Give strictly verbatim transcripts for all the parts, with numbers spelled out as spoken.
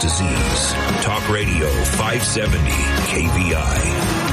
disease. Talk Radio five seventy K V I.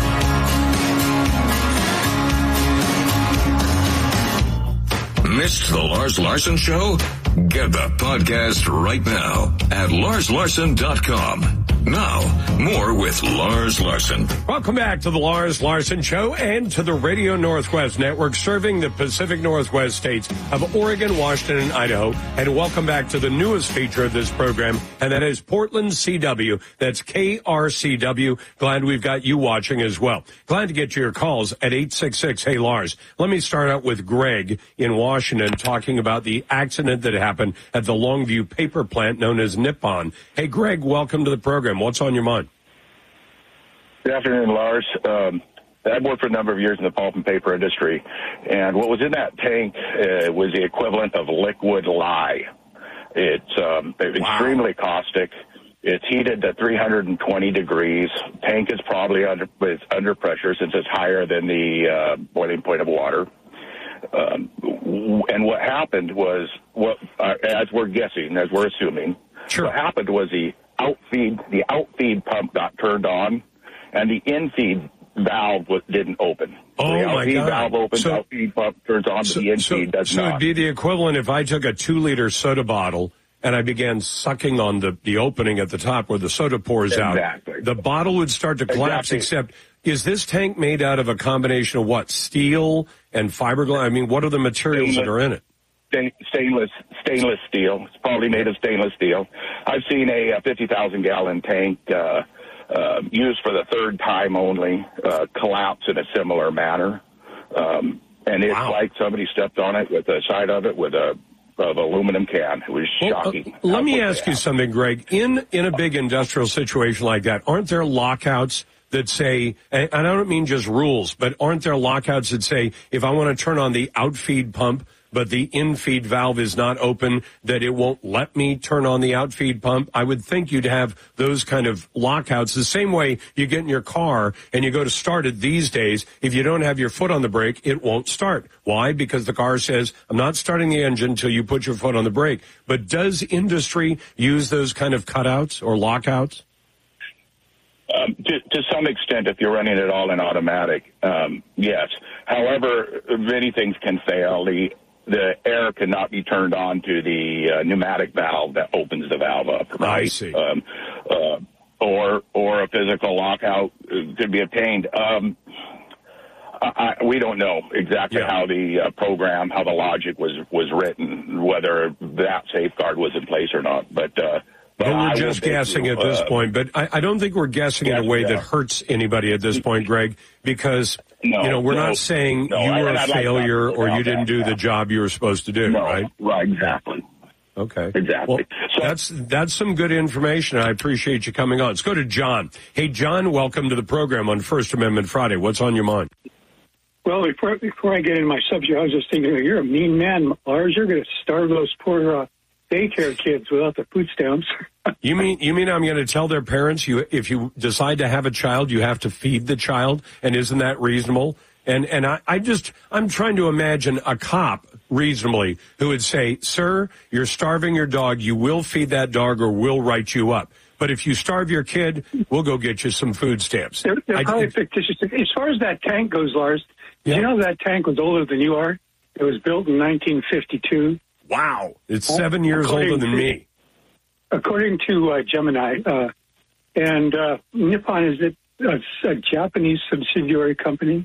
Missed the Lars Larson Show? Get the podcast right now at lars larson dot com. Now, more with Lars Larson. Welcome back to the Lars Larson Show and to the Radio Northwest Network, serving the Pacific Northwest states of Oregon, Washington, and Idaho. And welcome back to the newest feature of this program, and that is Portland C W. That's K R C W. Glad we've got you watching as well. Glad to get your calls at eight six six, hey Lars. Let me start out with Greg in Washington talking about the accident that happened at the Longview paper plant known as Nippon. Hey, Greg, welcome to the program. What's on your mind? Good afternoon, Lars. Um, I've worked for a number of years in the pulp and paper industry, and what was in that tank uh, was the equivalent of liquid lye. It's um, wow. extremely caustic. It's heated to three hundred twenty degrees. Tank is probably under, it's under pressure since it's higher than the uh, boiling point of water. Um, and what happened was, what uh, as we're guessing, as we're assuming, sure. what happened was the outfeed, the outfeed pump got turned on, and the infeed valve was, didn't open. Oh, so the my outfeed God. valve opens, so, outfeed pump turns on, so, but the infeed so, does so not. So it'd be the equivalent if I took a two-liter soda bottle and I began sucking on the, the opening at the top where the soda pours exactly. out. The bottle would start to collapse, exactly. except is this tank made out of a combination of what, steel and fiberglass? I mean, what are the materials Stainless. that are in it? Stainless stainless steel. It's probably made of stainless steel. I've seen a fifty thousand gallon tank uh, uh, used for the third time only uh, collapse in a similar manner. Um, and it's wow. like somebody stepped on it with the side of it with a of aluminum can. It was well, shocking. Uh, let me ask you something, Greg. In in a big industrial situation like that, aren't there lockouts that say, and I don't mean just rules, but aren't there lockouts that say if I want to turn on the outfeed pump, but the infeed valve is not open, that it won't let me turn on the outfeed pump? I would think you'd have those kind of lockouts. The same way you get in your car and you go to start it these days, if you don't have your foot on the brake, it won't start. Why? Because the car says, I'm not starting the engine until you put your foot on the brake. But does industry use those kind of cutouts or lockouts? Um, to, to some extent, if you're running it all in automatic, um, yes. However, many things can fail. The The air cannot be turned on to the uh, pneumatic valve that opens the valve up, right? I see. Um, uh, or or a physical lockout could be obtained. Um, I, I, we don't know exactly yeah. how the uh, program, how the logic was was written, whether that safeguard was in place or not. But uh, But well, we're just guessing you, at this uh, point. But I, I don't think we're guessing yes, in a way yeah. that hurts anybody at this point, Greg, because, no, you know, we're no, not saying no, you I, were a I'd failure like or you that, didn't do yeah. the job you were supposed to do, no, right? Right, exactly. Okay. Exactly. Well, so, that's that's some good information. I appreciate you coming on. Let's go to John. Hey, John, welcome to the program on First Amendment Friday. What's on your mind? Well, before, before I get into my subject, I was just thinking, you're a mean man, Lars. You're going to starve those poor uh, daycare kids without the food stamps. You mean you mean I'm going to tell their parents you if you decide to have a child, you have to feed the child, and isn't that reasonable? And and I, I just I'm trying to imagine a cop reasonably who would say, "Sir, you're starving your dog. You will feed that dog, or we'll write you up. But if you starve your kid, we'll go get you some food stamps." They're, they're I, probably fictitious. As far as that tank goes, Lars, yeah. did you know that tank was older than you are? It was built in nineteen fifty-two. Wow, it's seven years according older than to, me. According to uh, Gemini, uh, and uh, Nippon is it a, a Japanese subsidiary company?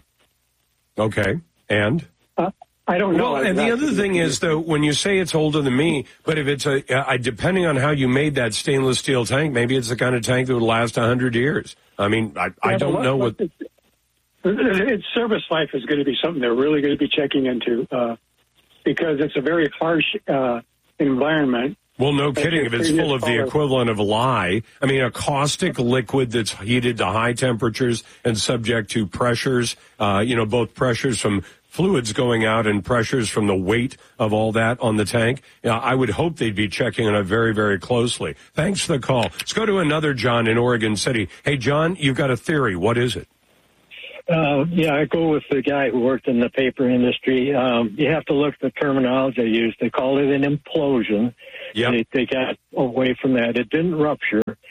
Okay, and? Uh, I don't know. Well, and the other thing is, though, when you say it's older than me, but if it's a, uh, depending on how you made that stainless steel tank, maybe it's the kind of tank that would last one hundred years. I mean, I, I don't know what... Its, its service life is going to be something they're really going to be checking into uh, because it's a very harsh uh, environment. Well, no kidding. If it's full of the equivalent of lye, I mean, a caustic liquid that's heated to high temperatures and subject to pressures, uh, you know, both pressures from fluids going out and pressures from the weight of all that on the tank. You know, I would hope they'd be checking on it very, very closely. Thanks for the call. Let's go to another John in Oregon City. Hey, John, you've got a theory. What is it? Uh, yeah, I go with the guy who worked in the paper industry. Um, you have to look at the terminology they used. They called it an implosion. Yep. They, they got away from that. It didn't rupture.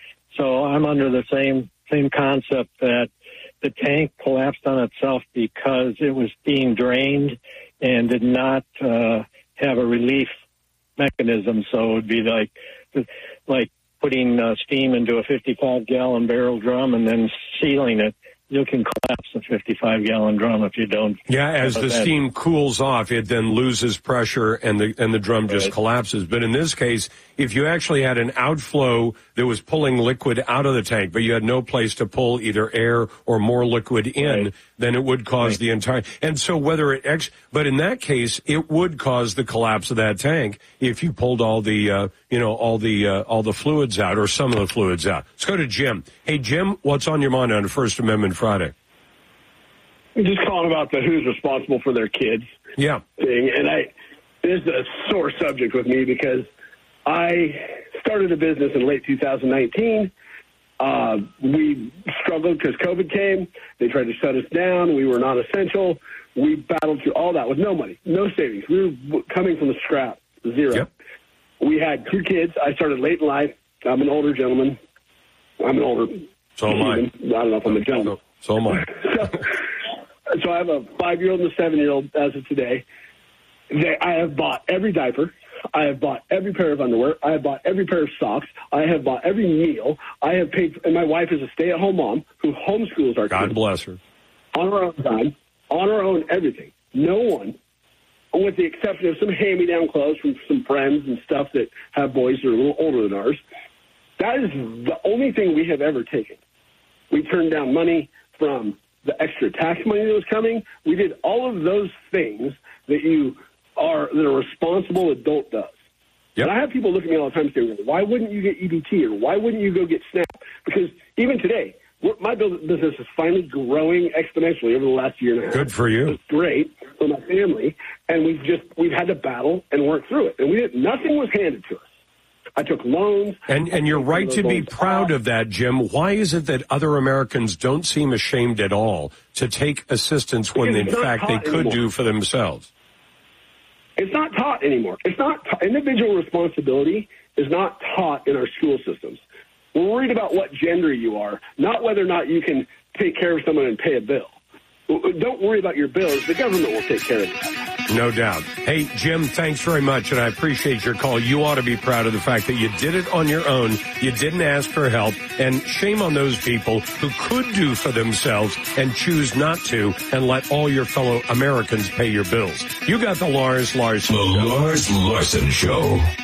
so I'm under the same same concept that the tank collapsed on itself because it was being drained and did not uh, have a relief mechanism. So it would be like like putting uh, steam into a fifty-five gallon barrel drum and then sealing it. You can collapse a fifty-five gallon drum if you don't. Yeah, as the that. steam cools off, it then loses pressure and the and the drum just Right. collapses. But in this case, if you actually had an outflow that was pulling liquid out of the tank, but you had no place to pull either air or more liquid in, Right. then it would cause Right. the entire. And so whether it, ex, but in that case, it would cause the collapse of that tank if you pulled all the, uh, you know, all the uh, all the fluids out or some of the fluids out. Let's go to Jim. Hey, Jim, what's on your mind on First Amendment Friday? I'm just calling about the who's responsible for their kids Yeah. thing. And I, this is a sore subject with me because I started a business in late two thousand nineteen. Uh, we struggled because COVID came. They tried to shut us down. We were not essential. We battled through all that with no money, no savings. We were coming from the scrap, zero. Yep. We had two kids. I started late in life. I'm an older gentleman. I'm an older So am I. human. I don't know if I'm a gentleman. So am I. so, so I have a five-year-old and a seven-year-old as of today. They, I have bought every diaper. I have bought every pair of underwear. I have bought every pair of socks. I have bought every meal. I have paid, and my wife is a stay-at-home mom who homeschools our God kids bless her. on her own time, on her own everything. No one, with the exception of some hand-me-down clothes from some friends and stuff that have boys that are a little older than ours. That is the only thing we have ever taken. We turned down money from the extra tax money that was coming. We did all of those things that you are that a responsible adult does. Yep. And I have people look at me all the time saying, why wouldn't you get E B T or why wouldn't you go get SNAP? Because even today, we're, my business is finally growing exponentially over the last year and a half. Good for you. It's great for my family, and we've just we've had to battle and work through it. And we didn't, nothing was handed to us. I took loans. And and you're right to be proud of that, Jim. Why is it that other Americans don't seem ashamed at all to take assistance when, in fact, they could do for themselves? It's not taught anymore. It's not ta- individual responsibility is not taught in our school systems. We're worried about what gender you are, not whether or not you can take care of someone and pay a bill. Don't worry about your bills. The government will take care of that. No doubt. Hey, Jim, thanks very much, and I appreciate your call. You ought to be proud of the fact that you did it on your own. You didn't ask for help, and shame on those people who could do for themselves and choose not to and let all your fellow Americans pay your bills. You got the Lars Larson The Show. Lars Larson Show.